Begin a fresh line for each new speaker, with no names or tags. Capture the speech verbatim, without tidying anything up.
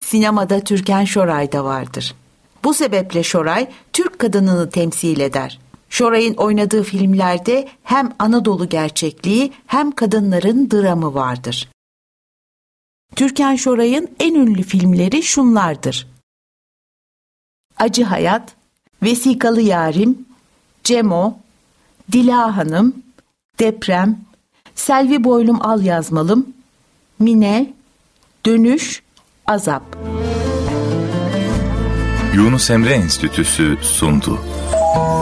sinemada Türkan Şoray da vardır. Bu sebeple Şoray, Türk kadınını temsil eder. Şoray'ın oynadığı filmlerde hem Anadolu gerçekliği hem kadınların dramı vardır. Türkan Şoray'ın en ünlü filmleri şunlardır: Acı Hayat, Vesikalı Yarim, Cemo, Dila Hanım, Deprem, Selvi Boylum Al Yazmalım, Mine, Dönüş, Azap.
Yunus Emre Enstitüsü sundu.